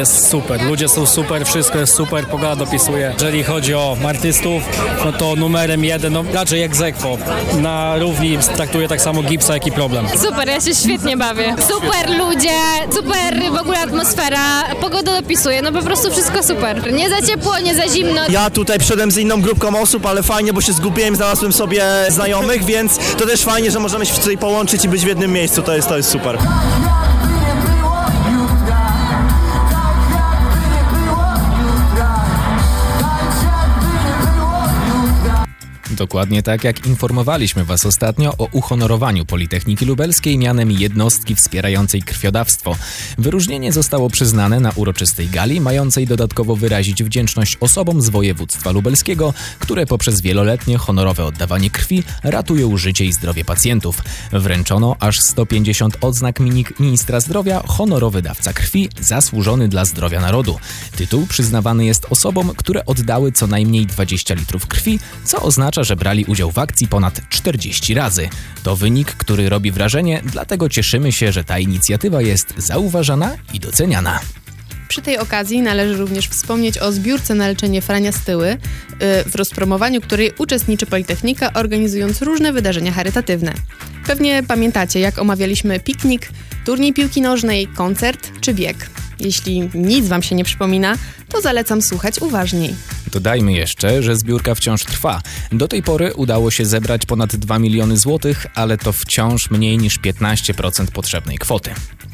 jest super. Ludzie są super, wszystko jest super, pogoda dopisuje. Jeżeli chodzi o artystów, no to numerem 1, no raczej jak Zekwo. Na równi traktuję tak samo Gipsa, jak i Problem. Super, ja się świetnie bawię. Super ludzie, super w ogóle atmosfera, pogoda dopisuje, no po prostu wszystko super. Nie za ciepło, nie za zimno. Ja tutaj przyszedłem z inną grupką osób, ale fajnie, bo się zgubiłem, znalazłem sobie znajomych, więc to też fajnie, że możemy się tutaj połączyć i być w jednym miejscu, to jest super. Dokładnie tak, jak informowaliśmy Was ostatnio o uhonorowaniu Politechniki Lubelskiej mianem jednostki wspierającej krwiodawstwo. Wyróżnienie zostało przyznane na uroczystej gali, mającej dodatkowo wyrazić wdzięczność osobom z województwa lubelskiego, które poprzez wieloletnie honorowe oddawanie krwi ratują życie i zdrowie pacjentów. Wręczono aż 150 odznak ministra zdrowia, honorowy dawca krwi, zasłużony dla zdrowia narodu. Tytuł przyznawany jest osobom, które oddały co najmniej 20 litrów krwi, co oznacza, że brali udział w akcji ponad 40 razy. To wynik, który robi wrażenie, dlatego cieszymy się, że ta inicjatywa jest zauważana i doceniana. Przy tej okazji należy również wspomnieć o zbiórce na leczenie Frania Styły, w rozpromowaniu której uczestniczy Politechnika, organizując różne wydarzenia charytatywne. Pewnie pamiętacie, jak omawialiśmy piknik, turniej piłki nożnej, koncert czy bieg. Jeśli nic Wam się nie przypomina, to zalecam słuchać uważniej. Dodajmy jeszcze, że zbiórka wciąż trwa. Do tej pory udało się zebrać ponad 2 miliony złotych, ale to wciąż mniej niż 15% potrzebnej kwoty.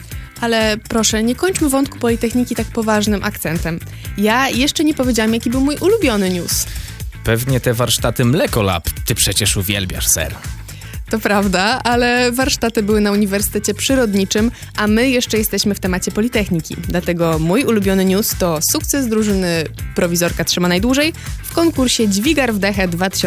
Ale proszę, nie kończmy wątku Politechniki tak poważnym akcentem. Ja jeszcze nie powiedziałam, jaki był mój ulubiony news. Pewnie te warsztaty Mlekolab ty przecież uwielbiasz, ser. To prawda, ale warsztaty były na Uniwersytecie Przyrodniczym, a my jeszcze jesteśmy w temacie Politechniki. Dlatego mój ulubiony news to sukces drużyny Prowizorka trzyma najdłużej w konkursie Dźwigar w Dechę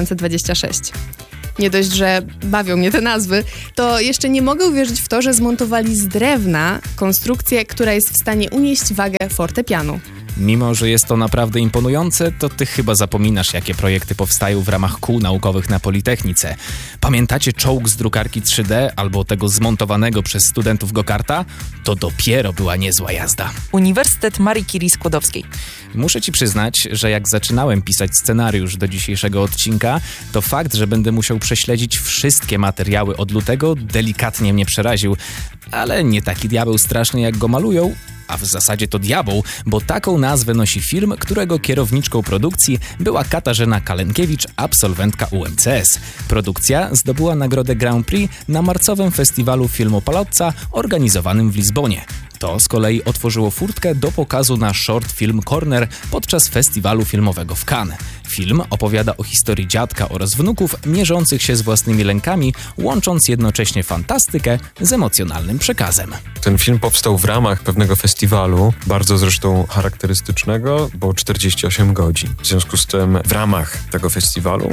2026. Nie dość, że bawią mnie te nazwy, to jeszcze nie mogę uwierzyć w to, że zmontowali z drewna konstrukcję, która jest w stanie unieść wagę fortepianu. Mimo że jest to naprawdę imponujące, to ty chyba zapominasz, jakie projekty powstają w ramach kół naukowych na Politechnice. Pamiętacie czołg z drukarki 3D albo tego zmontowanego przez studentów go-karta? To dopiero była niezła jazda. Uniwersytet Marii Curie Skłodowskiej. Muszę ci przyznać, że jak zaczynałem pisać scenariusz do dzisiejszego odcinka, to fakt, że będę musiał prześledzić wszystkie materiały od lutego, delikatnie mnie przeraził. Ale nie taki diabeł straszny, jak go malują, a w zasadzie to diabeł, bo taką nazwę nosi film, którego kierowniczką produkcji była Katarzyna Kalenkiewicz, absolwentka UMCS. Produkcja zdobyła nagrodę Grand Prix na marcowym festiwalu filmu Palazza organizowanym w Lizbonie. To z kolei otworzyło furtkę do pokazu na Short Film Corner podczas festiwalu filmowego w Cannes. Film opowiada o historii dziadka oraz wnuków mierzących się z własnymi lękami, łącząc jednocześnie fantastykę z emocjonalnym przekazem. Ten film powstał w ramach pewnego festiwalu, bardzo zresztą charakterystycznego, bo 48 godzin. W związku z tym w ramach tego festiwalu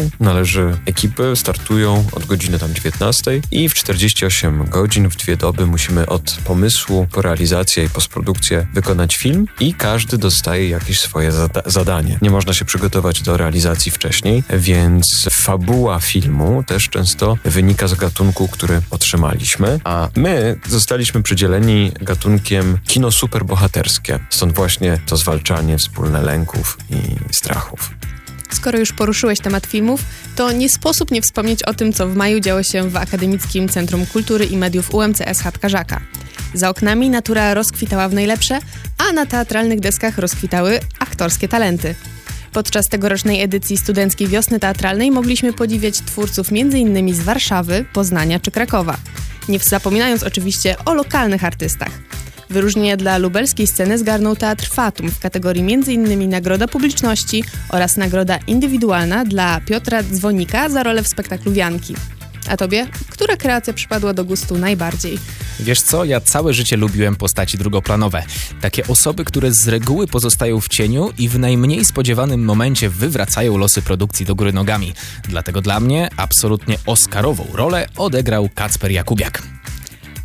ekipy startują od godziny 19 i w 48 godzin, w 2 doby musimy od pomysłu po realizację i postprodukcję wykonać film i każdy dostaje jakieś swoje zadanie. Nie można się przygotować do realizacji wcześniej, więc fabuła filmu też często wynika z gatunku, który otrzymaliśmy, a my zostaliśmy przydzieleni gatunkiem kino superbohaterskie. Stąd właśnie to zwalczanie wspólne lęków i strachów. Skoro już poruszyłeś temat filmów, to nie sposób nie wspomnieć o tym, co w maju działo się w Akademickim Centrum Kultury i Mediów UMCS Chatka-Żaka. Za oknami natura rozkwitała w najlepsze, a na teatralnych deskach rozkwitały aktorskie talenty. Podczas tegorocznej edycji Studenckiej Wiosny Teatralnej mogliśmy podziwiać twórców m.in. z Warszawy, Poznania czy Krakowa. Nie zapominając oczywiście o lokalnych artystach. Wyróżnienie dla lubelskiej sceny zgarnął Teatr Fatum w kategorii m.in. Nagroda Publiczności oraz nagroda indywidualna dla Piotra Dzwonika za rolę w spektaklu Wianki. A tobie? Która kreacja przypadła do gustu najbardziej? Wiesz co, ja całe życie lubiłem postaci drugoplanowe. Takie osoby, które z reguły pozostają w cieniu i w najmniej spodziewanym momencie wywracają losy produkcji do góry nogami. Dlatego dla mnie absolutnie oscarową rolę odegrał Kacper Jakubiak.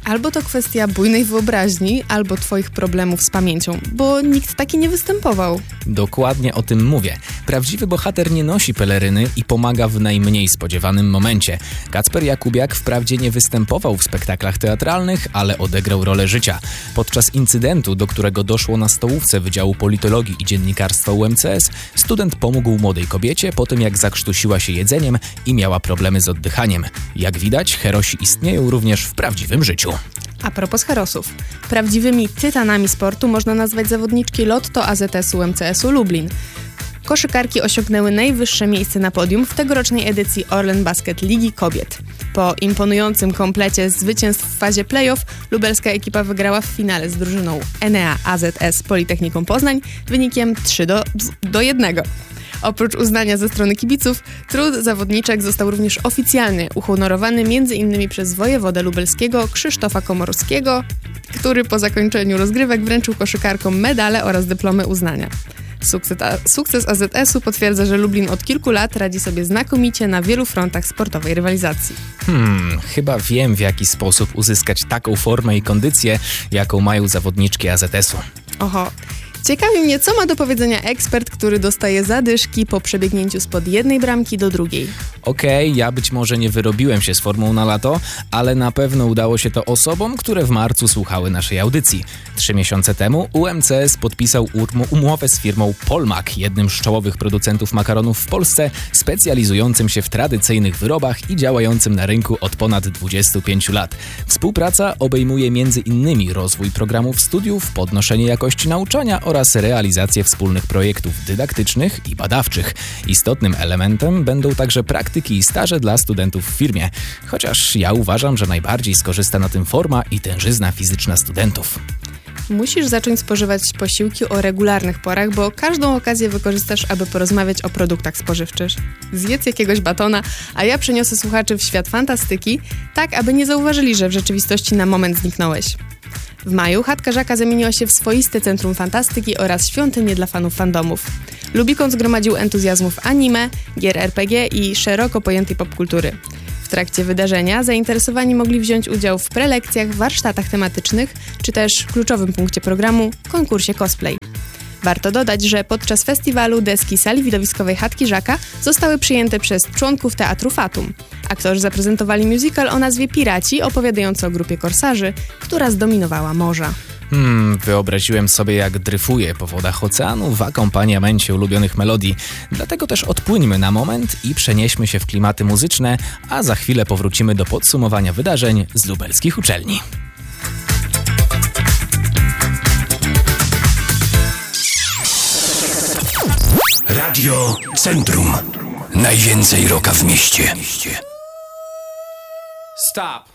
Albo to kwestia bujnej wyobraźni, albo twoich problemów z pamięcią, bo nikt taki nie występował. Dokładnie o tym mówię. Prawdziwy bohater nie nosi peleryny i pomaga w najmniej spodziewanym momencie. Kacper Jakubiak wprawdzie nie występował w spektaklach teatralnych, ale odegrał rolę życia. Podczas incydentu, do którego doszło na stołówce Wydziału Politologii i Dziennikarstwa UMCS, student pomógł młodej kobiecie po tym, jak zakrztusiła się jedzeniem i miała problemy z oddychaniem. Jak widać, herosi istnieją również w prawdziwym życiu. A propos herosów. Prawdziwymi tytanami sportu można nazwać zawodniczki Lotto AZS UMCS-u Lublin. Koszykarki osiągnęły najwyższe miejsce na podium w tegorocznej edycji Orlen Basket Ligi Kobiet. Po imponującym komplecie zwycięstw w fazie play-off lubelska ekipa wygrała w finale z drużyną Enea AZS Politechnikum Poznań wynikiem 3-1. Oprócz uznania ze strony kibiców, trud zawodniczek został również oficjalnie uhonorowany m.in. przez wojewodę lubelskiego Krzysztofa Komorowskiego, który po zakończeniu rozgrywek wręczył koszykarkom medale oraz dyplomy uznania. Sukces AZS-u potwierdza, że Lublin od kilku lat radzi sobie znakomicie na wielu frontach sportowej rywalizacji. Chyba wiem, w jaki sposób uzyskać taką formę i kondycję, jaką mają zawodniczki AZS-u. Oho. Ciekawi mnie, co ma do powiedzenia ekspert, który dostaje zadyszki po przebiegnięciu spod jednej bramki do drugiej. Okej, ja być może nie wyrobiłem się z formą na lato, ale na pewno udało się to osobom, które w marcu słuchały naszej audycji. 3 miesiące temu UMCS podpisał umowę z firmą Polmak, jednym z czołowych producentów makaronów w Polsce, specjalizującym się w tradycyjnych wyrobach i działającym na rynku od ponad 25 lat. Współpraca obejmuje m.in. rozwój programów studiów, podnoszenie jakości nauczania oraz realizację wspólnych projektów dydaktycznych i badawczych. Istotnym elementem będą także praktyki i staże dla studentów w firmie, chociaż ja uważam, że najbardziej skorzysta na tym forma i tężyzna fizyczna studentów. Musisz zacząć spożywać posiłki o regularnych porach, bo każdą okazję wykorzystasz, aby porozmawiać o produktach spożywczych. Zjedz jakiegoś batona, a ja przeniosę słuchaczy w świat fantastyki, tak aby nie zauważyli, że w rzeczywistości na moment zniknąłeś. W maju chatka Żaka zamieniła się w swoiste centrum fantastyki oraz świątynię dla fanów fandomów. Lubikon zgromadził entuzjazmów anime, gier RPG i szeroko pojętej popkultury. W trakcie wydarzenia zainteresowani mogli wziąć udział w prelekcjach, warsztatach tematycznych, czy też w kluczowym punkcie programu – konkursie cosplay. Warto dodać, że podczas festiwalu deski sali widowiskowej chatki Żaka zostały przyjęte przez członków Teatru Fatum. Aktorzy zaprezentowali musical o nazwie Piraci, opowiadający o grupie korsarzy, która zdominowała morza. Wyobraziłem sobie, jak dryfuję po wodach oceanu w akompaniamencie ulubionych melodii. Dlatego też odpłyńmy na moment i przenieśmy się w klimaty muzyczne, a za chwilę powrócimy do podsumowania wydarzeń z lubelskich uczelni. Radio Centrum. Najwięcej rocka w mieście. Stop!